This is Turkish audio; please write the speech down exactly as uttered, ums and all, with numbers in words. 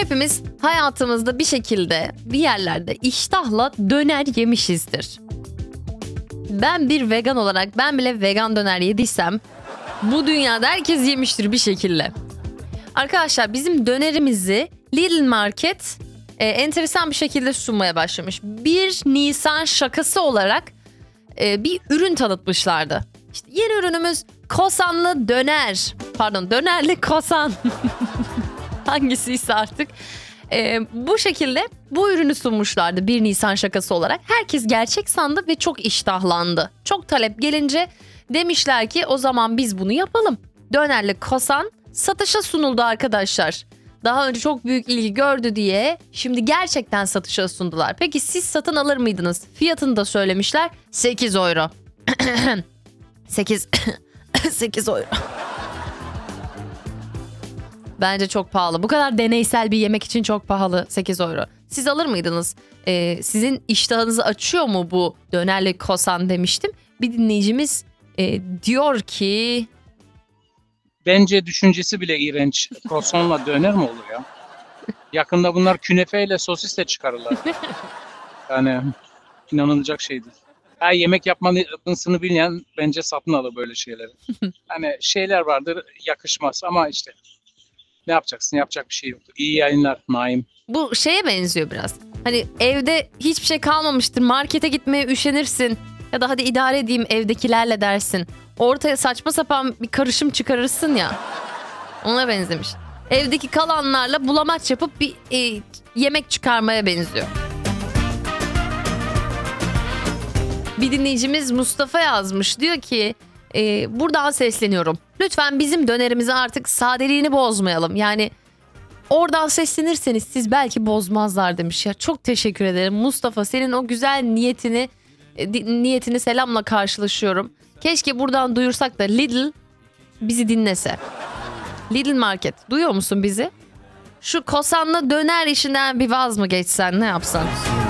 Hepimiz hayatımızda bir şekilde bir yerlerde iştahla döner yemişizdir. Ben bir vegan olarak ben bile vegan döner yediysem bu dünyada herkes yemiştir bir şekilde. Arkadaşlar bizim dönerimizi Lidl Market e, enteresan bir şekilde sunmaya başlamış. bir Nisan şakası olarak e, bir ürün tanıtmışlardı. İşte yeni ürünümüz kosanlı döner. Pardon dönerli kosan. Hangisiyse artık. Ee, bu şekilde bu ürünü sunmuşlardı bir Nisan şakası olarak. Herkes gerçek sandı ve çok iştahlandı. Çok talep gelince demişler ki o zaman biz bunu yapalım. Dönerli kosan satışa sunuldu arkadaşlar. Daha önce çok büyük ilgi gördü diye şimdi gerçekten satışa sundular. Peki siz satın alır mıydınız? Fiyatını da söylemişler. sekiz euro. sekiz sekiz euro. Bence çok pahalı. Bu kadar deneysel bir yemek için çok pahalı. sekiz euro. Siz alır mıydınız? Ee, sizin iştahınızı açıyor mu bu dönerli kosan demiştim. Bir dinleyicimiz e, diyor ki... Bence düşüncesi bile iğrenç. Croissant'la döner mi olur ya? Yakında bunlar künefeyle sosisle çıkarırlar. Yani inanılacak şey değil. Her yemek yapmasını bilmeyen bence satın alır böyle şeyleri. Hani şeyler vardır yakışmaz ama işte ne yapacaksın? Yapacak bir şey yok. İyi yayınlar Naim. Bu şeye benziyor biraz. Hani evde hiçbir şey kalmamıştır. Markete gitmeye üşenirsin. Ya da hadi idare edeyim evdekilerle dersin. Ortaya saçma sapan bir karışım çıkarırsın ya. Ona benzemiş. Evdeki kalanlarla bulamaç yapıp bir e, yemek çıkarmaya benziyor. Bir dinleyicimiz Mustafa yazmış. Diyor ki e, buradan sesleniyorum. Lütfen bizim dönerimizi artık sadeliğini bozmayalım. Yani oradan seslenirseniz siz belki bozmazlar demiş. Ya çok teşekkür ederim Mustafa. Senin o güzel niyetini e, niyetini selamla karşılaşıyorum. Keşke buradan duyursak da Lidl bizi dinlese. Lidl Market duyuyor musun bizi? Şu kosanlı döner işinden bir vaz mı geçsen ne yapsan?